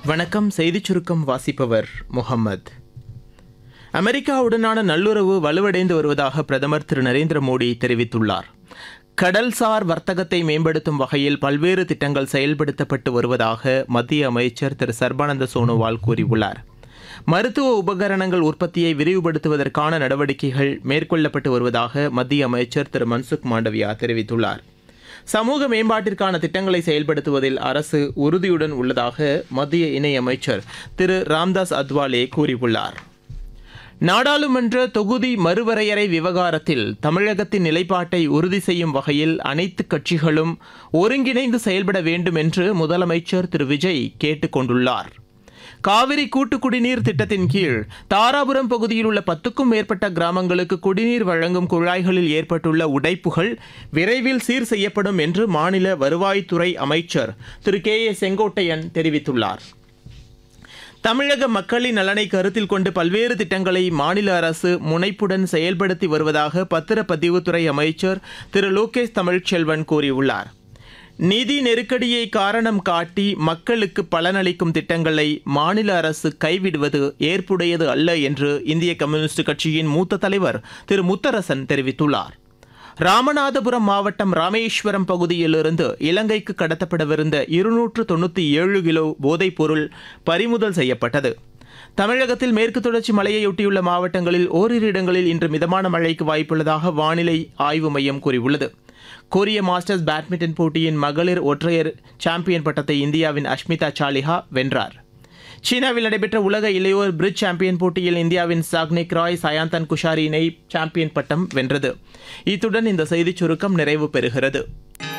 வணக்கம். செய்திச் சுருக்கம் வாசிப்பவர் முகம்மது. அமெரிக்காவுடனான நல்லுறவு வலுவடைந்து வருவதாக பிரதமர் திரு நரேந்திர மோடி தெரிவித்துள்ளார். கடல்சார் வர்த்தகத்தை மேம்படுத்தும் வகையில் பல்வேறு திட்டங்கள் செயல்படுத்தப்பட்டு வருவதாக மத்திய அமைச்சர் திரு சர்பானந்த சோனோவால் கூறியுள்ளார். மருத்துவ உபகரணங்கள் உற்பத்தியை விரிவுபடுத்துவதற்கான நடவடிக்கைகள் மேற்கொள்ளப்பட்டு வருவதாக மத்திய அமைச்சர் திரு மன்சுக் மாண்டவியா தெரிவித்துள்ளார். சமூக மேம்பாட்டிற்கான திட்டங்களை செயல்படுத்துவதில் அரசு உறுதியுடன் உள்ளதாக மத்திய இணையமைச்சர் திரு ராம்தாஸ் அத்வாலே கூறியுள்ளார். நாடாளுமன்ற தொகுதி மறுவரையறை விவகாரத்தில் தமிழகத்தின் நிலைப்பாட்டை உறுதி செய்யும் வகையில் அனைத்து கட்சிகளும் ஒருங்கிணைந்து செயல்பட வேண்டும் என்று முதலமைச்சர் திரு விஜய் கேட்டுக் கொண்டுள்ளார். காவிரி கூட்டு குடிநீர் திட்டத்தின் கீழ் தாராபுரம் பகுதியில் உள்ள 10க்கும் மேற்பட்ட கிராமங்களுக்கு குடிநீர் வழங்கும் குழாய்களில் ஏற்பட்டுள்ள உடைப்புகள் விரைவில் சீர் செய்யப்படும் என்று மாநில வருவாய்த்துறை அமைச்சர் திரு கே ஏ செங்கோட்டையன் தெரிவித்துள்ளார். தமிழக மக்களின் நலனை கருத்தில் கொண்டு பல்வேறு திட்டங்களை மாநில அரசு முனைப்புடன் செயல்படுத்தி வருவதாக பத்திரப்பதிவுத்துறை அமைச்சர் திரு லோகேஷ் தமிழ்ச்செல்வன் கூறியுள்ளார். நிதி நெருக்கடியை காரணம் காட்டி மக்களுக்கு பலனளிக்கும் திட்டங்களை மாநில அரசு கைவிடுவது ஏற்புடையது அல்ல என்று இந்திய கம்யூனிஸ்ட் கட்சியின் மூத்த தலைவர் திரு முத்தரசன் தெரிவித்துள்ளார். ராமநாதபுரம் மாவட்டம் ராமேஸ்வரம் பகுதியிலிருந்து இலங்கைக்கு கடத்தப்படவிருந்த 297 கிலோ போதைப்பொருள் பறிமுதல் செய்யப்பட்டது. தமிழகத்தில் மேற்கு தொடர்ச்சி மலையையொட்டியுள்ள மாவட்டங்களில் ஓரிரு இடங்களில் இன்று மிதமான மழைக்கு வாய்ப்புள்ளதாக வானிலை ஆய்வு மையம் கூறியுள்ளது. கொரிய மாஸ்டர்ஸ் பேட்மிண்டன் போட்டியின் மகளிர் ஒற்றையர் சாம்பியன் பட்டத்தை இந்தியாவின் அஷ்மிதா சாலிஹா வென்றார். சீனாவில் நடைபெற்ற உலக இளையோர் பிரிட்ஜ் சாம்பியன் போட்டியில் இந்தியாவின் சாக்னிக் ராய் சயாந்தன் குஷாரி இணை சாம்பியன் பட்டம் வென்றது. இத்துடன் இந்த செய்திச் சுருக்கம் நிறைவு பெறுகிறது.